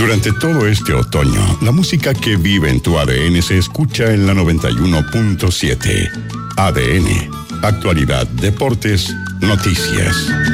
Durante todo este otoño, la música que vive en tu ADN se escucha en la 91.7. ADN, actualidad, deportes, noticias.